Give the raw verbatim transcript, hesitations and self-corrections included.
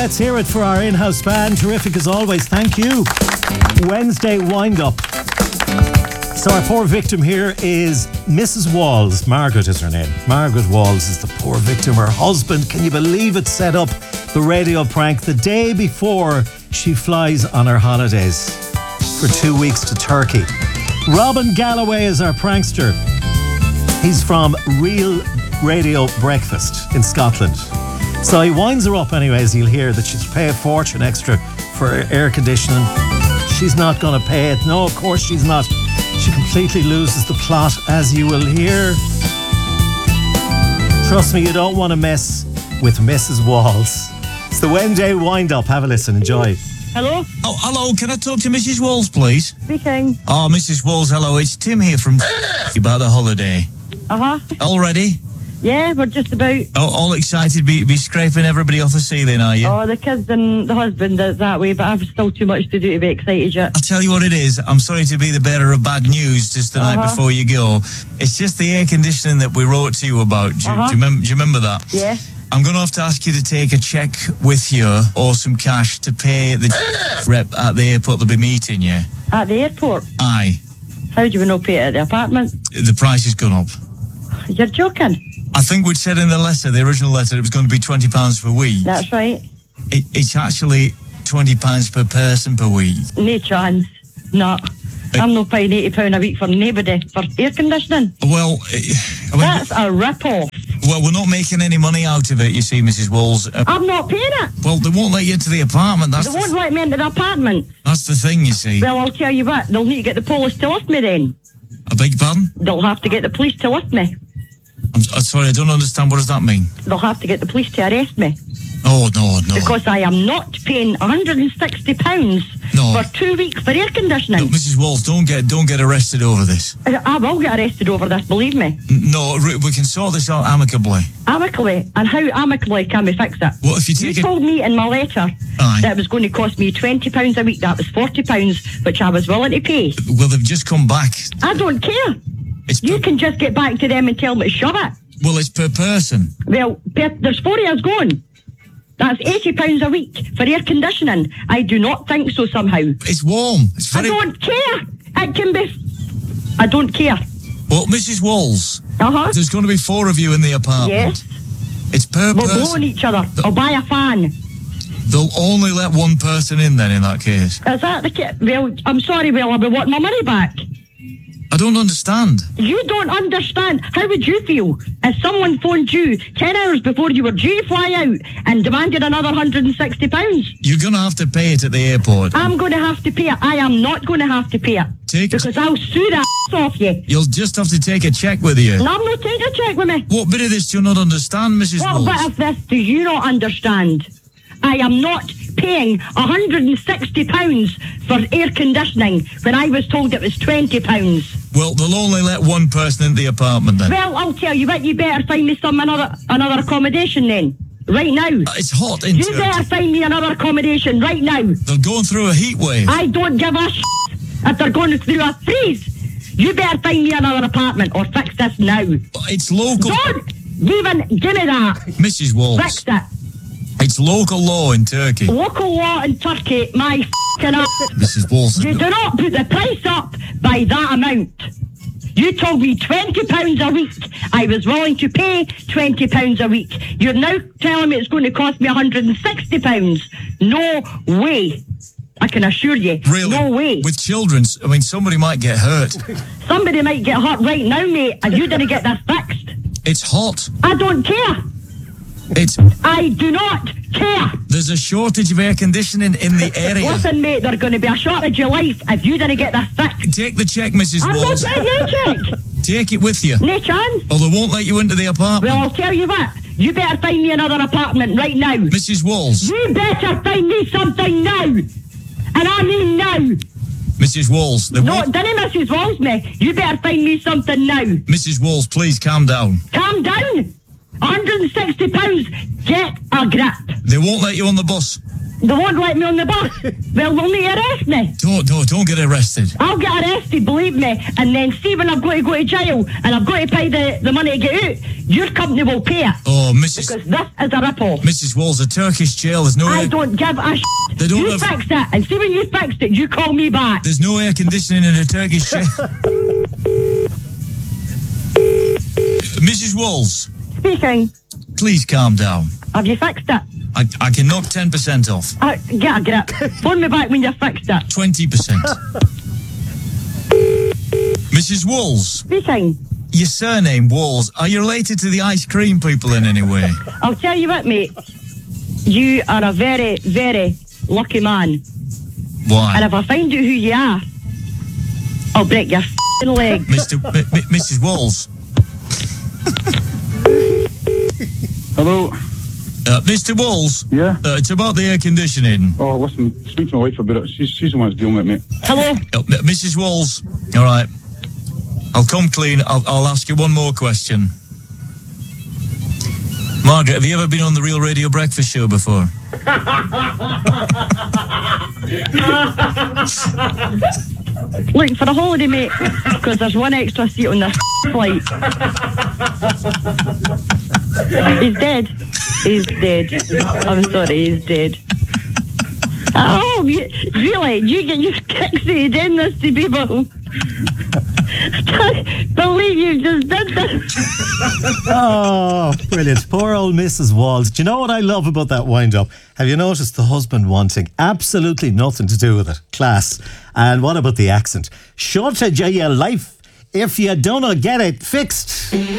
Let's hear it for our in-house band. Terrific as always. Thank you. Wednesday wind-up. So our poor victim here is Missus Walls. Margaret is her name. Margaret Walls is the poor victim. Her husband, can you believe it, set up the radio prank the day before she flies on her holidays for two weeks to Turkey. Robin Galloway is our prankster. He's from Real Radio Breakfast in Scotland. So he winds her up anyways. You'll hear that she's pay a fortune extra for air conditioning. She's not going to pay it. No, of course she's not. She completely loses the plot, as you will hear. Trust me, you don't want to mess with Missus Walls. It's the Wednesday wind-up. Have a listen. Enjoy. Hello? Oh, hello. Can I talk to Missus Walls, please? Speaking. Oh, Missus Walls, hello. It's Tim here from about the holiday. Uh-huh. All ready? Yeah, we're just about... Oh, all excited, be, be scraping everybody off the ceiling, are you? Oh, the kids and the husband is that way, but I've still too much to do to be excited yet. I'll tell you what it is. I'm sorry to be the bearer of bad news just the uh-huh. night before you go. It's just the air conditioning that we wrote to you about. Do, uh-huh. do, you, remember, do you remember that? Yeah. I'm going to have to ask you to take a cheque with you or some cash to pay the rep at the airport they'll be meeting you. At the airport? Aye. How do we not pay it at the apartment? The price has gone up. You're joking? I think we'd said in the letter, the original letter, it was going to be twenty pounds per week. That's right. It, it's actually twenty pounds per person per week. No chance. No. It, I'm not paying eighty pounds a week for nobody for air conditioning. Well, I mean, that's a rip-off. Well, we're not making any money out of it, you see, Missus Walls. Uh, I'm not paying it. Well, they won't let you into the apartment. That's they the won't th- let me into the apartment. That's the thing, you see. Well, I'll tell you what, they'll need to get the police to lift me then. I beg your pardon? They'll have to get the police to lift me. I'm, I'm sorry, I don't understand. What does that mean? They'll have to get the police to arrest me. Oh, no, no. Because I am not paying one hundred sixty pounds no. for two weeks for air conditioning. No, Missus Walls, don't get don't get arrested over this. I will get arrested over this, believe me. No, we can sort this out amicably. Amicably? And how amicably can we fix it? What if you take You it... told me in my letter Aye. that it was going to cost me twenty pounds a week. That was forty pounds, which I was willing to pay. Well, they've just come back. I don't care. It's you per- can just get back to them and tell them to shove it. Well, it's per person. Well, per, there's four years going. That's eighty pounds a week for air conditioning. I do not think so somehow. It's warm. It's very... I don't care. It can be... I don't care. Well, Missus Walls, uh-huh. there's going to be four of you in the apartment. Yes. It's per We're person. blowing each other. I'll buy a fan. They'll only let one person in then, in that case. Is that the case? Well, I'm sorry, well, I'll be wanting my money back. I don't understand. You don't understand. How would you feel if someone phoned you ten hours before you were due to fly out and demanded another one hundred sixty pounds? You're going to have to pay it at the airport. I'm going to have to pay it. I am not going to have to pay it. Take because I'll sue the ass off you. You'll just have to take a cheque with you. No, I'm not taking a cheque with me. What bit of this do you not understand, Missus What Walls? bit of this do you not understand? I am not paying one hundred sixty pounds for air conditioning when I was told it was twenty pounds. Well, they'll only let one person in the apartment then. Well, I'll tell you what, you better find me some another another accommodation then. Right now. It's hot in You Turkey. better find me another accommodation right now. They're going through a heat wave. I don't give a shit if they're going through a freeze. You better find me another apartment or fix this now. It's local. Don't even give me that. Missus Walls. Fix it. It's local law in Turkey. Local law in Turkey, my f***ing ass. Missus Walls. You do not put the price up by that amount. You told me twenty pounds a week. I was willing to pay twenty pounds a week. You're now telling me it's going to cost me one hundred sixty pounds. No way. I can assure you. Really? No way. With children, I mean, somebody might get hurt. Somebody might get hurt right now, mate, and you didn't get this fixed. It's hot. I don't care. It's. I do not care. There's a shortage of air conditioning in the area. Listen, mate, there's going to be a shortage of life if you didn't get this fixed. Take the cheque, Missus I'm Walls. not taking no cheque. Take it with you. No chance. Or they won't let you into the apartment. Well, I'll tell you what. You better find me another apartment right now. Missus Walls. You better find me something now. And I mean now. Missus Walls. They No, won't... didn't Missus Walls me. You better find me something now. Missus Walls, please calm down. Calm down. one hundred sixty pounds. Get a grip. They won't let you on the bus. They won't let me on the bus. Well, they'll need to arrest me. Don't, don't, don't get arrested. I'll get arrested, believe me. And then see when I've got to go to jail and I've got to pay the, the money to get out, your company will pay it. Oh, Missus Because this is a rip-off. Missus Walls, a Turkish jail. There's no. I air, don't give a shit. They don't You have- fix it. And see when you fixed it, you call me back. There's no air conditioning in a Turkish jail. Missus Walls, Speaking. please calm down. Have you fixed it? I, I can knock ten percent off. Uh, get a grip. Phone me back when you've fixed it. twenty percent. Missus Walls, Speaking. your surname Walls, are you related to the ice cream people in any way? I'll tell you what, mate. You are a very, very lucky man. And Why? if I find out who you are, I'll break your f***ing leg. Mister M- M- Missus Walls. Hello. Uh, Mister Walls. Yeah. Uh, it's about the air conditioning. Oh, listen, speak to my wife about it. She's, she's the one that's dealing with it, mate. Hello? Uh, M- Missus Walls. All right. I'll come clean. I'll, I'll ask you one more question. Margaret, have you ever been on the Real Radio Breakfast Show before? Looking for a holiday, mate, because there's one extra seat on this flight. He's dead. He's dead. I'm sorry, he's dead. Oh, you, really? You get your kicks in this to people? I can't believe you just did this. Oh, brilliant. Poor old Missus Walls. Do you know what I love about that wind-up? Have you noticed the husband wanting absolutely nothing to do with it? Class. And what about the accent? Shortage of your life if you don't get it fixed.